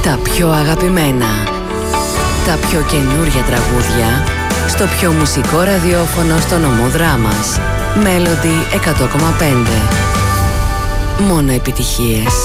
Τα πιο αγαπημένα, τα πιο καινούρια τραγούδια στο πιο μουσικό ραδιόφωνο στο νομό Δράμας. Melody 100,5. Μόνο επιτυχίες.